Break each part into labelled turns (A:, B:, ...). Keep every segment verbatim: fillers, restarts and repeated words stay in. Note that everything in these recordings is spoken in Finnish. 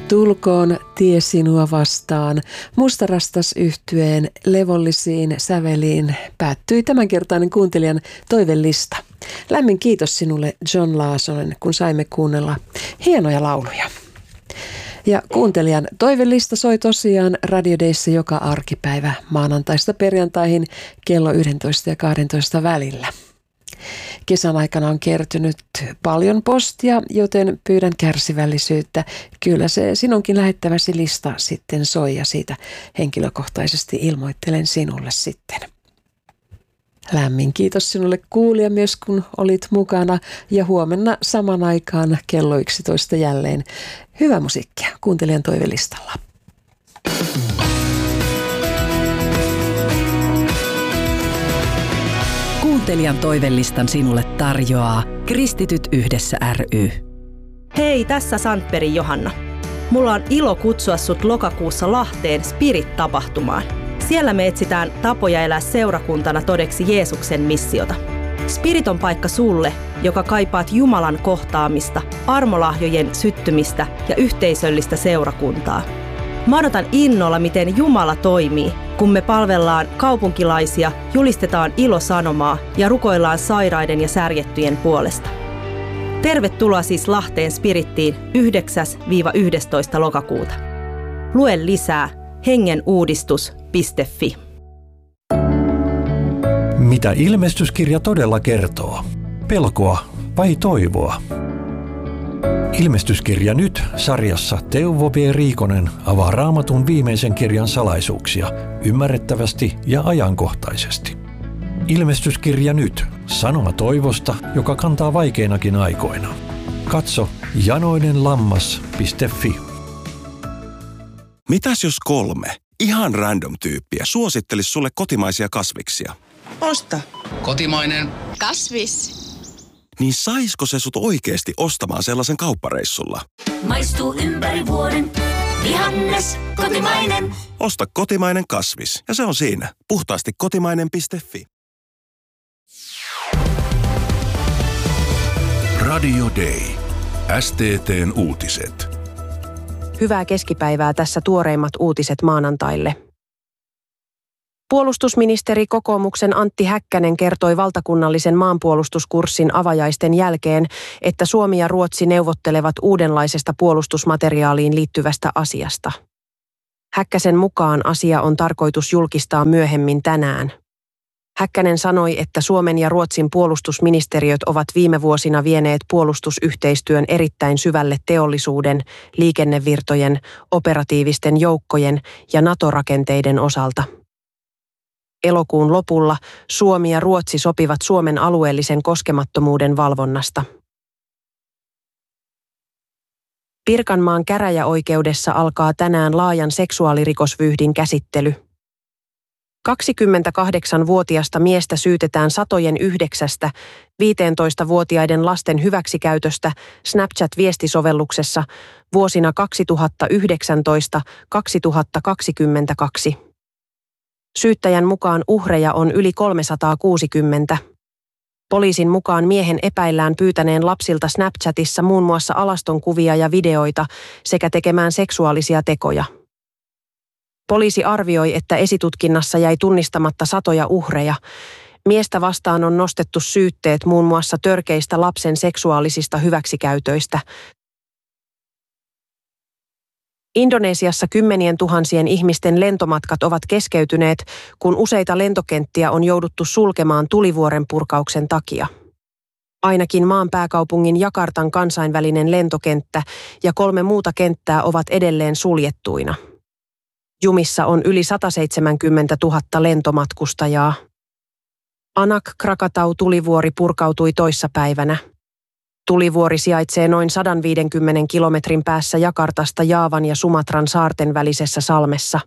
A: Tulkoon tie sinua vastaan. Mustarastas yhtyeen levollisiin säveliin päättyi tämänkertainen kuuntelijan toivelista. Lämmin kiitos sinulle, John Laasonen, kun saimme kuunnella hienoja lauluja. Ja kuuntelijan toivelista soi tosiaan Radio Dayssä joka arkipäivä maanantaista perjantaihin kello yksitoista ja kaksitoista välillä. Kesän aikana on kertynyt paljon postia, joten pyydän kärsivällisyyttä. Kyllä se sinunkin lähettäväsi lista sitten soi ja siitä henkilökohtaisesti ilmoittelen sinulle sitten. Lämmin kiitos sinulle kuulija myös, kun olit mukana, ja huomenna saman aikaan kello yksitoista jälleen hyvää musiikkia kuuntelijan toivelistalla.
B: Kuuntelijan toivelistan sinulle tarjoaa Kristityt yhdessä ry.
C: Hei, tässä Sandbergin Johanna. Mulla on ilo kutsua sut lokakuussa Lahteen Spirit-tapahtumaan. Siellä me etsitään tapoja elää seurakuntana todeksi Jeesuksen missiota. Spirit on paikka sulle, joka kaipaat Jumalan kohtaamista, armolahjojen syttymistä ja yhteisöllistä seurakuntaa. Mä odotan innolla, miten Jumala toimii, kun me palvellaan kaupunkilaisia, julistetaan ilosanomaa ja rukoillaan sairaiden ja särjettyjen puolesta. Tervetuloa siis Lahteen Spirittiin yhdeksäs yhdestoista lokakuuta. Lue lisää hengenuudistus piste fi.
D: Mitä ilmestyskirja todella kertoo? Pelkoa vai toivoa? Ilmestyskirja nyt -sarjassa Teuvo B. Riikonen avaa Raamatun viimeisen kirjan salaisuuksia ymmärrettävästi ja ajankohtaisesti. Ilmestyskirja nyt -sanoma toivosta, joka kantaa vaikeinakin aikoina. Katso janoinenlammas piste fi.
E: Mitäs jos kolme ihan random tyyppiä suosittelis sulle kotimaisia kasviksia?
F: Osta.
G: Kotimainen.
F: Kasvis.
E: Niin saisko se sut oikeesti ostamaan sellaisen kauppareissulla?
H: Maistuu ympäri vuoden. Vihannes, kotimainen.
E: Osta kotimainen kasvis, ja se on siinä. Puhtaasti kotimainen piste fi.
I: Radio Day. S T T:n uutiset.
J: Hyvää keskipäivää, tässä tuoreimmat uutiset maanantaille. Puolustusministeri kokoomuksen Antti Häkkänen kertoi valtakunnallisen maanpuolustuskurssin avajaisten jälkeen, että Suomi ja Ruotsi neuvottelevat uudenlaisesta puolustusmateriaaliin liittyvästä asiasta. Häkkäsen mukaan asia on tarkoitus julkistaa myöhemmin tänään. Häkkänen sanoi, että Suomen ja Ruotsin puolustusministeriöt ovat viime vuosina vieneet puolustusyhteistyön erittäin syvälle teollisuuden, liikennevirtojen, operatiivisten joukkojen ja NATO-rakenteiden osalta. Elokuun lopulla Suomi ja Ruotsi sopivat Suomen alueellisen koskemattomuuden valvonnasta. Pirkanmaan käräjäoikeudessa alkaa tänään laajan seksuaalirikosvyyhdin käsittely. kaksikymmentäkahdeksanvuotiasta miestä syytetään satojen yhdeksästä viisitoistavuotiaiden lasten hyväksikäytöstä Snapchat-viestisovelluksessa vuosina kaksituhattayhdeksäntoista kaksituhattakaksikymmentäkaksi. Syyttäjän mukaan uhreja on yli kolmesataakuusikymmentä. Poliisin mukaan miehen epäillään pyytäneen lapsilta Snapchatissa muun muassa alastonkuvia ja videoita sekä tekemään seksuaalisia tekoja. Poliisi arvioi, että esitutkinnassa jäi tunnistamatta satoja uhreja. Miestä vastaan on nostettu syytteet muun muassa törkeistä lapsen seksuaalisista hyväksikäytöistä. Indonesiassa kymmenien tuhansien ihmisten lentomatkat ovat keskeytyneet, kun useita lentokenttiä on jouduttu sulkemaan tulivuoren purkauksen takia. Ainakin maan pääkaupungin Jakartan kansainvälinen lentokenttä ja kolme muuta kenttää ovat edelleen suljettuina. Jumissa on yli sataseitsemänkymmentätuhatta lentomatkustajaa. Anak Krakatau tulivuori purkautui toissapäivänä. Tulivuori sijaitsee noin sata viisikymmentä kilometrin päässä Jakartasta Jaavan ja Sumatran saarten välisessä salmessa.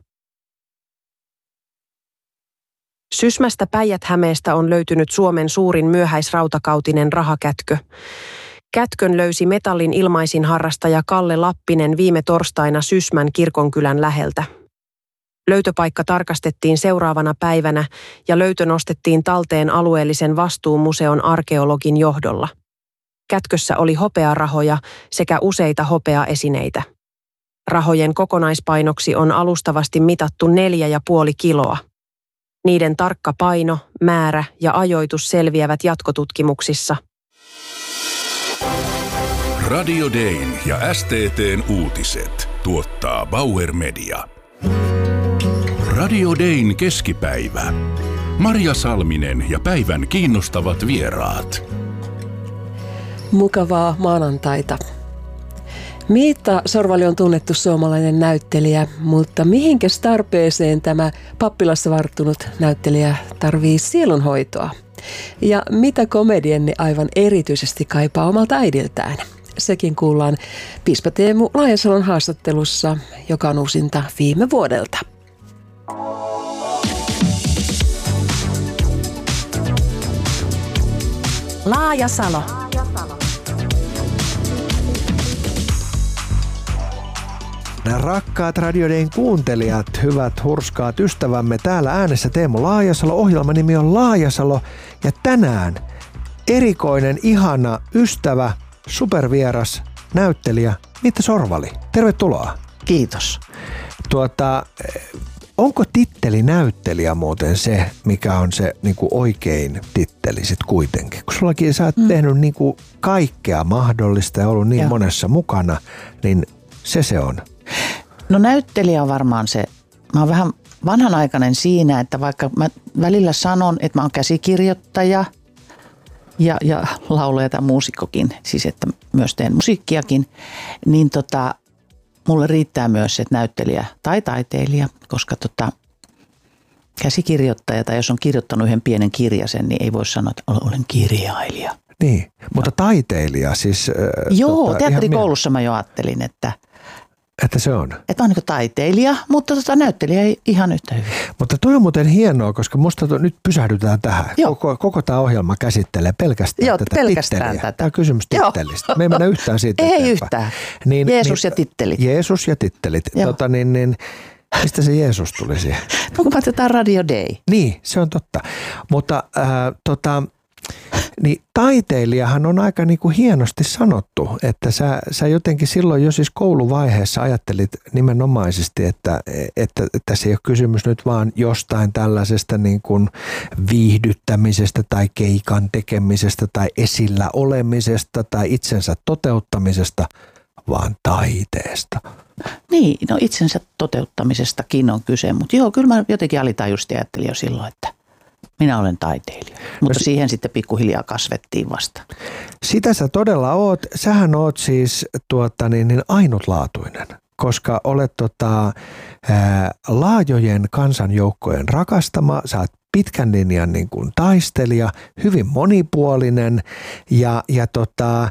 J: Sysmästä Päijät-Hämeestä on löytynyt Suomen suurin myöhäisrautakautinen rahakätkö. Kätkön löysi metallin ilmaisin harrastaja Kalle Lappinen viime torstaina Sysmän kirkonkylän läheltä. Löytöpaikka tarkastettiin seuraavana päivänä ja löytö nostettiin talteen alueellisen vastuumuseon arkeologin johdolla. Kätkössä oli hopearahoja sekä useita hopeaesineitä. Rahojen kokonaispainoksi on alustavasti mitattu neljä ja puoli kiloa. Niiden tarkka paino, määrä ja ajoitus selviävät jatkotutkimuksissa.
I: Radio Dayn ja S T T:n uutiset tuottaa Bauer Media. Radio Dayn keskipäivä. Maria Salminen ja päivän kiinnostavat vieraat.
A: Mukavaa maanantaita. Miitta Sorvali on tunnettu suomalainen näyttelijä, mutta mihinkäs tarpeeseen tämä pappilassa varttunut näyttelijä tarvii sielunhoitoa? Ja mitä komedienni aivan erityisesti kaipaa omalta äidiltään? Sekin kuullaan piispa Teemu Laajasalon haastattelussa, joka on uusinta viime vuodelta.
B: Laajasalo.
G: Rakkaat Radio Dayn kuuntelijat, hyvät hurskaat ystävämme, täällä äänessä Teemu Laajasalo. Ohjelman nimi on Laajasalo ja tänään erikoinen, ihana ystävä, supervieras, näyttelijä Miitta Sorvali. Tervetuloa.
K: Kiitos.
G: Tuota, onko titteli näyttelijä muuten se, mikä on se niin kuin oikein titteli sit kuitenkin? Kun sullakin sä oot mm. tehnyt niin kuin kaikkea mahdollista ja ollut niin ja. monessa mukana, niin se se on.
K: No näyttelijä on varmaan se. Mä oon vähän vanhanaikainen siinä, että vaikka mä välillä sanon, että mä oon käsikirjoittaja ja, ja laulaja tai muusikkokin, siis että myös teen musiikkiakin, niin tota, mulle riittää myös, että näyttelijä tai taiteilija, koska tota, käsikirjoittaja tai jos on kirjoittanut yhden pienen kirjasen, niin ei voi sanoa, että olen kirjailija.
G: Niin, mutta taiteilija siis... Äh,
K: Joo,
G: tota,
K: teatterikoulussa mä jo ajattelin, että...
G: Että se on.
K: Että on niin kuin taiteilija, mutta tota, näyttelijä ei ihan yhtä hyvin.
G: Mutta toi on muuten hienoa, koska musta to, nyt pysähdytään tähän. Koko, koko tämä ohjelma käsittelee pelkästään
K: Joo,
G: tätä
K: pelkästään
G: titteliä.
K: tätä.
G: Tämä on kysymys tittelistä. Me ei mennä yhtään siitä
K: Ei
G: eteenpäin.
K: yhtään.
G: Niin,
K: Jeesus
G: niin,
K: ja tittelit.
G: Jeesus ja tittelit. Tota, niin, niin, mistä se Jeesus tuli siihen?
K: No kun otetaan Radio Day.
G: Niin, se on totta. Mutta äh, tota... Niin taiteilijahan on aika niin kuin hienosti sanottu, että sä, sä jotenkin silloin jo siis kouluvaiheessa ajattelit nimenomaisesti, että, että, että tässä ei ole kysymys nyt vaan jostain tällaisesta niin kuin viihdyttämisestä tai keikan tekemisestä tai esillä olemisesta tai itsensä toteuttamisesta, vaan taiteesta.
K: Niin, no itsensä toteuttamisestakin on kyse, mutta joo, kyllä mä jotenkin alitajuisesti ajattelin jo silloin, että minä olen taiteilija, mutta no, siihen sitten pikkuhiljaa kasvettiin vasta.
G: Sitä sä todella oot. Sähän oot siis tuota, niin, niin ainutlaatuinen, koska olet tota, ää, laajojen kansanjoukkojen rakastama. Sä oot pitkän linjan niin kuin taistelija, hyvin monipuolinen ja, ja tota,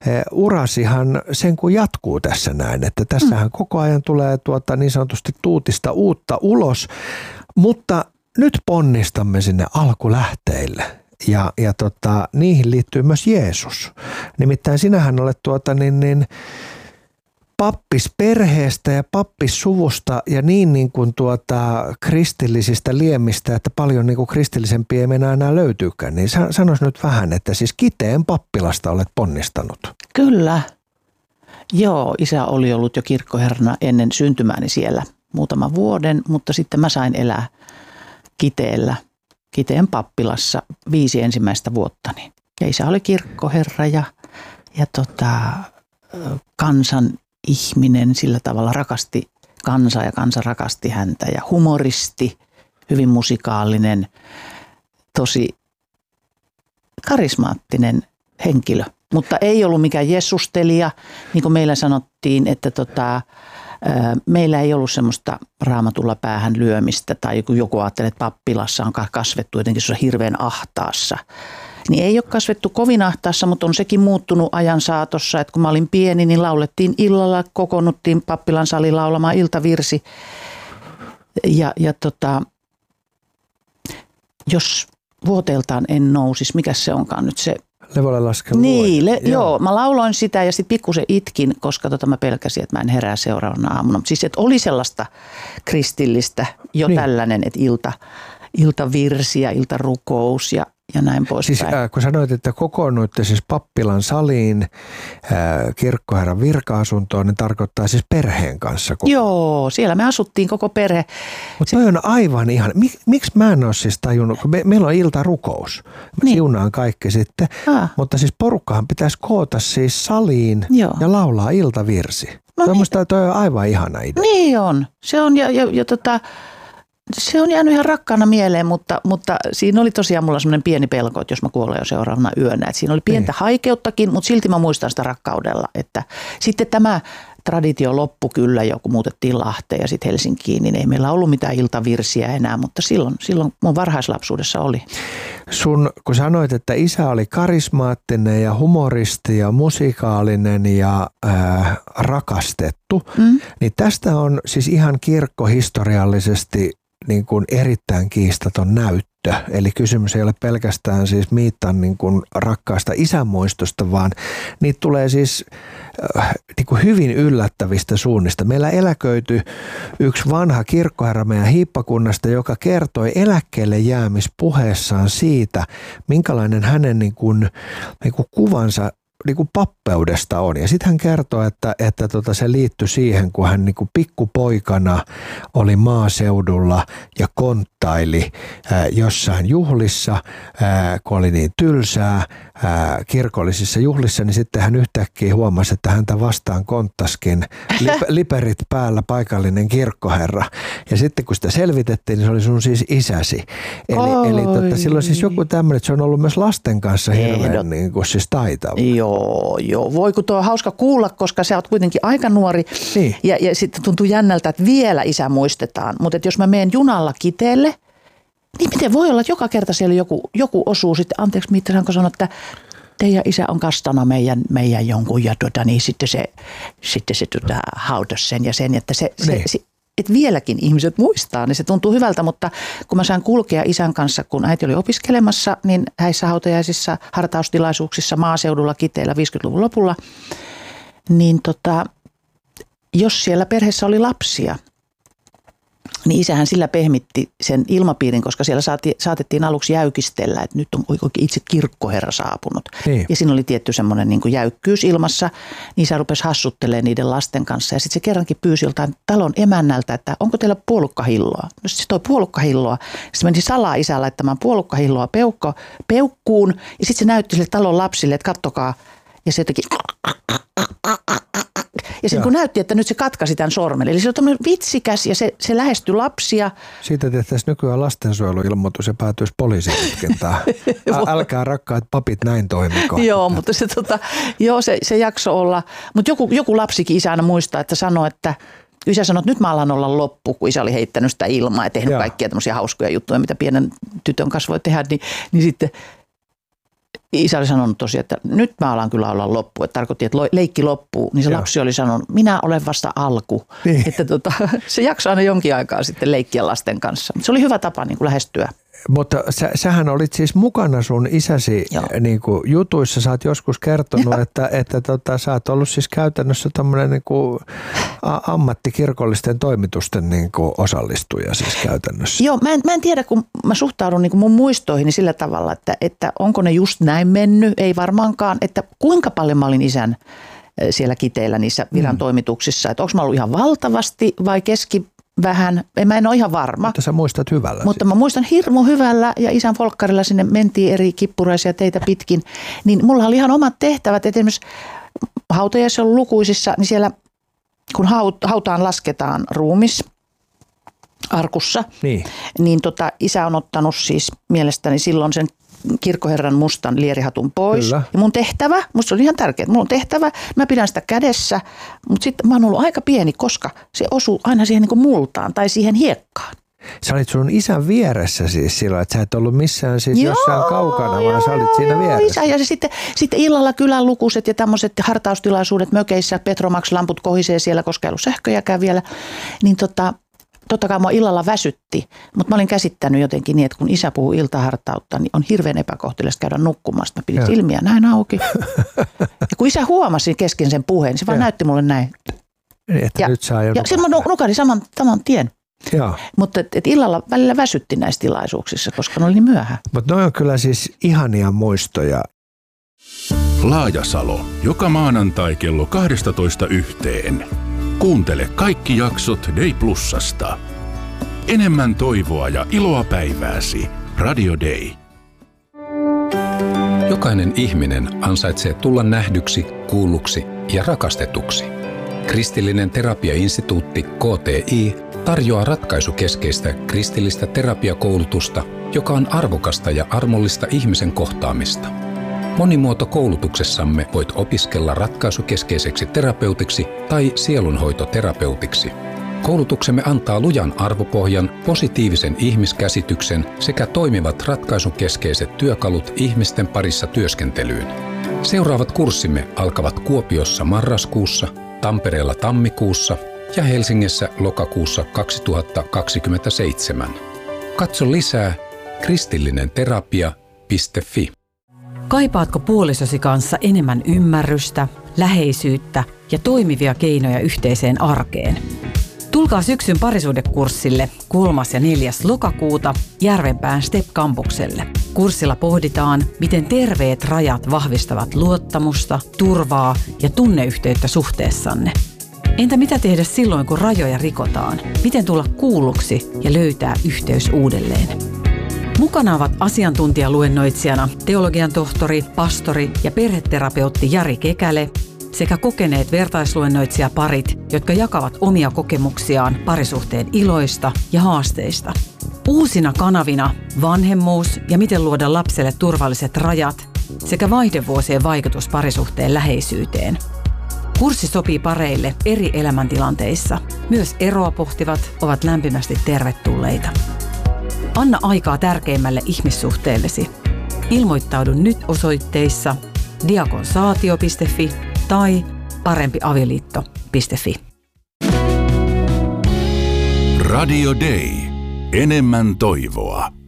G: urasihan sen kun jatkuu tässä näin, että tässähän mm. koko ajan tulee tuota, niin sanotusti tuutista uutta ulos, mutta nyt ponnistamme sinne alkulähteille ja, ja tota, niihin liittyy myös Jeesus. Nimittäin sinähän olet tuota, niin, niin, pappisperheestä ja pappissuvusta ja niin, niin kuin tuota, kristillisistä liemistä, että paljon niin kuin kristillisempiä ei enää, enää löytyykään. Niin sanois nyt vähän, että siis Kiteen pappilasta olet ponnistanut.
K: Kyllä. Joo, isä oli ollut jo kirkkoherrana ennen syntymääni siellä muutaman vuoden, mutta sitten mä sain elää Kiteellä, Kiteen pappilassa viisi ensimmäistä vuottani. Ja isä oli kirkkoherra ja, ja tota, kansan ihminen sillä tavalla rakasti kansaa ja kansa rakasti häntä. Ja humoristi, hyvin musikaalinen, tosi karismaattinen henkilö. Mutta ei ollut mikään jessustelija, niin kuin meillä sanottiin, että tota, meillä ei ollut semmoista raamatulla päähän lyömistä tai joku, joku ajattelee, että pappilassa on kasvettu jotenkin se hirveän ahtaassa. Niin ei ole kasvettu kovin ahtaassa, mutta on sekin muuttunut ajan saatossa, että kun mä olin pieni, niin laulettiin illalla, kokoonnuttiin pappilan saliin laulamaan iltavirsi. Ja, ja tota, jos vuoteeltaan en nousisi, mikä se onkaan nyt se?
G: Levolle laskelu.
K: Niin, le- joo. joo, mä lauloin sitä ja sitten pikkusen itkin, koska tota mä pelkäsin, että mä en herää seuraavana aamuna. Mutta siis, että oli sellaista kristillistä jo niin. Tällainen, että ilta, iltavirsi ja iltarukous ja, ja näin poispäin.
G: Siis äh, kun sanoit, että kokoonnuitte siis pappilan saliin äh, kirkkoherran virka-asuntoon, niin tarkoittaa siis perheen kanssa. Koko...
K: Joo, siellä me asuttiin koko perhe.
G: Mutta toi on aivan ihan, Mik, miksi mä en ole siis tajunnut, kun me, meillä on iltarukous, mä niin. siunaan kaikki sitten, ah. mutta siis porukkahan pitäisi koota siis saliin Joo. ja laulaa iltavirsi. No niin. Musta toi on aivan ihana idea.
K: Niin on, se on ja, ja, ja tota... Se on jäänyt ihan rakkaana mieleen, mutta, mutta siinä oli tosiaan mulla semmoinen pieni pelko, että jos mä kuolen jo seuraavana yönä. Että siinä oli pientä niin. haikeuttakin, mutta silti mä muistan sitä rakkaudella. Että sitten tämä traditio loppui kyllä jo, kun muutettiin Lahteen ja sitten Helsinkiin, niin ei meillä ollut mitään iltavirsiä enää, mutta silloin, silloin mun varhaislapsuudessa oli.
G: Sun, kun sanoit, että isä oli karismaattinen ja humoristi ja musikaalinen ja äh, rakastettu, mm. niin tästä on siis ihan kirkkohistoriallisesti niin kuin erittäin kiistaton näyttö. Eli kysymys ei ole pelkästään siis Miittan niin kuin rakkaasta isänmuistosta, vaan niitä tulee siis äh, niin kuin hyvin yllättävistä suunnista. Meillä eläköityi yksi vanha kirkkoherra meidän hiippakunnasta, joka kertoi eläkkeelle jäämispuheessaan siitä, minkälainen hänen niin kuin, niin kuin kuvansa niin kuin pappeudesta on. Ja sitten hän kertoi, että, että tota se liittyi siihen, kun hän niin kuin pikkupoikana oli maaseudulla ja konttaili ää, jossain juhlissa, ää, kun oli niin tylsää ää, kirkollisissa juhlissa, niin sitten hän yhtäkkiä huomasi, että häntä vastaan konttaskin lip, liperit päällä paikallinen kirkkoherra. Ja sitten kun sitä selvitettiin, niin se oli sun siis isäsi. Eli, eli tota, silloin siis joku tämmöinen, että se on ollut myös lasten kanssa hirveän niin kuin siis taitava.
K: Joo, joo. Voi kun tuo on hauska kuulla, koska sä oot kuitenkin aika nuori niin. ja, ja sitten tuntuu jännältä, että vielä isä muistetaan. Mutta jos mä menen junalla Kiteelle, niin miten voi olla, että joka kerta siellä joku, joku osuu sitten, anteeksi Miitta, saanko sanoa, että teidän isä on kastana meidän, meidän jonkun ja tuota, niin sitten se, sitten se tuota, hautas sen ja sen, että se, se, se että vieläkin ihmiset muistaa, niin se tuntuu hyvältä, mutta kun mä sain kulkea isän kanssa, kun äiti oli opiskelemassa, niin häissä hautajaisissa, hartaustilaisuuksissa maaseudulla Kiteellä viisikymmentäluvun lopulla, niin tota, jos siellä perheessä oli lapsia, niin isähän sillä pehmitti sen ilmapiirin, koska siellä saati, saatettiin aluksi jäykistellä, että nyt on oikein itse kirkkoherra saapunut. Niin. Ja siinä oli tietty semmoinen niin kuin jäykkyys ilmassa, niin isä rupesi hassuttelemaan niiden lasten kanssa. Ja sitten se kerrankin pyysi joltain talon emännältä, että onko teillä puolukkahilloa? No sitten se toi puolukkahilloa. Sitten meni salaa isä laittamaan puolukkahilloa peukko, peukkuun. Ja sitten se näytti sille talon lapsille, että kattokaa. Ja se jotenkin... Ja sitten kun näytti, että nyt se katkaisi tämän sormen. Eli se on tämmöinen vitsikäs ja se, se lähestyi lapsia.
G: Siitä tehtäisiin nykyään lastensuojeluilmoitus ja päätyisi poliisitutkintaan. Älkää rakkaat papit näin toimiko.
K: Joo, mutta se, tota, joo, se, se jakso olla. Mutta joku, joku lapsikin isä aina muistaa, että sanoi, että isä sanoi, että nyt mä alan olla loppu, kun isä oli heittänyt sitä ilmaa ja tehnyt joo. kaikkia tämmöisiä hauskoja juttuja, mitä pienen tytön kanssa voi tehdä. Niin, niin sitten... Isä oli sanonut tosiaan, että nyt mä alan kyllä olla loppu, että tarkoitti, että leikki loppuu. Niin se Joo. lapsi oli sanonut, minä olen vasta alku. Niin. Että tota, se jaksoi aina jonkin aikaa sitten leikkiä lasten kanssa. Se oli hyvä tapa niin kuin lähestyä.
G: Mutta sä, sähän olit siis mukana sun isäsi niin kuin jutuissa. Sä oot joskus kertonut, Joo. että, että tota, sä oot ollut siis käytännössä tämmöinen niin kuin ammattikirkollisten toimitusten niin kuin osallistuja siis käytännössä.
K: Joo, mä en, mä en tiedä, kun mä suhtaudun niin kuin mun muistoihini sillä tavalla, että, että onko ne just näin mennyt. Ei varmaankaan, että kuinka paljon mä olin isän siellä Kiteellä niissä viran mm. toimituksissa. Että onko mä ollut ihan valtavasti vai keski vähän, mä en ole ihan varma.
G: Mutta sä muistat hyvällä.
K: Mutta mä muistan hirmu hyvällä ja isän folkkarilla sinne mentiin eri kippuraisia teitä pitkin. Niin mulla oli ihan omat tehtävät. Et esimerkiksi hautajaisissa on lukuisissa, niin siellä kun hautaan lasketaan ruumis arkussa, niin, niin tota, isä on ottanut siis mielestäni silloin sen kirkkoherran mustan lierihatun pois. Kyllä. Ja mun tehtävä, musta oli ihan tärkeää, mulla on tehtävä, mä pidän sitä kädessä, mutta sitten mä oon ollut aika pieni, koska se osuu aina siihen niin kuin multaan tai siihen hiekkaan.
G: Sä olit sun isän vieressä siis silloin, että sä et ollut missään siis joo, jossain kaukana, joo, vaan sä olit siinä vieressä.
K: Isä, ja se sitten, sitten illalla kylän lukuset ja tämmöiset hartaustilaisuudet mökeissä, Petromax-lamput kohisee siellä, koska ei ollut sähköjäkään vielä, niin tota... Totta kai mua illalla väsytti, mutta mä olin käsittänyt jotenkin niin, että kun isä puhuu iltahartautta, niin on hirveän epäkohteliasta käydä nukkumasta. Mä pidin silmiä näin auki. Ja kun isä huomasi kesken sen puheen, niin se vaan ja. näytti mulle näin.
G: Niin, että
K: ja,
G: nyt saa jo
K: ja sitten mä nukahdin saman, saman tien.
G: Joo.
K: Mutta et, et illalla välillä väsytti näissä tilaisuuksissa, koska ne oli niin myöhään.
G: Mutta ne on kyllä siis ihania muistoja.
I: Laajasalo, joka maanantai kello kaksitoista yhteen. Kuuntele kaikki jaksot Day Plusasta. Enemmän toivoa ja iloa päivääsi. Radio Day.
L: Jokainen ihminen ansaitsee tulla nähdyksi, kuulluksi ja rakastetuksi. Kristillinen terapiainstituutti K T I tarjoaa ratkaisukeskeistä kristillistä terapiakoulutusta, joka on arvokasta ja armollista ihmisen kohtaamista. Monimuotokoulutuksessamme voit opiskella ratkaisukeskeiseksi terapeutiksi tai sielunhoitoterapeutiksi. Koulutuksemme antaa lujan arvopohjan, positiivisen ihmiskäsityksen sekä toimivat ratkaisukeskeiset työkalut ihmisten parissa työskentelyyn. Seuraavat kurssimme alkavat Kuopiossa marraskuussa, Tampereella tammikuussa ja Helsingissä lokakuussa kaksituhattakaksikymmentäseitsemän. Katso lisää kristillinen terapia piste fi.
B: Kaipaatko puolisosi kanssa enemmän ymmärrystä, läheisyyttä ja toimivia keinoja yhteiseen arkeen? Tulkaa syksyn parisuhdekurssille kolmas ja neljäs lokakuuta Järvenpään Step-kampukselle. Kurssilla pohditaan, miten terveet rajat vahvistavat luottamusta, turvaa ja tunneyhteyttä suhteessanne. Entä mitä tehdä silloin, kun rajoja rikotaan? Miten tulla kuulluksi ja löytää yhteys uudelleen? Mukana ovat asiantuntijaluennoitsijana teologian tohtori, pastori ja perheterapeutti Jari Kekäle sekä kokeneet vertaisluennoitsijaparit, jotka jakavat omia kokemuksiaan parisuhteen iloista ja haasteista. Uusina kanavina vanhemmuus ja miten luoda lapselle turvalliset rajat sekä vaihdevuosien vaikutus parisuhteen läheisyyteen. Kurssi sopii pareille eri elämäntilanteissa. Myös eroa pohtivat ovat lämpimästi tervetulleita. Anna aikaa tärkeimmälle ihmissuhteellesi. Ilmoittaudu nyt osoitteissa diakonsaatio piste fi tai parempiavioliitto piste fi.
I: Radio Day. Enemmän toivoa.